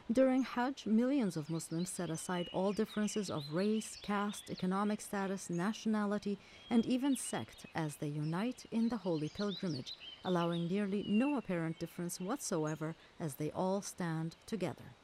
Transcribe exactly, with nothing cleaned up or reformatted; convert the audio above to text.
During Hajj, millions of Muslims set aside all differences of race, caste, economic status, nationality, and even sect as they unite in the holy pilgrimage, allowing nearly no apparent difference whatsoever as they all stand together.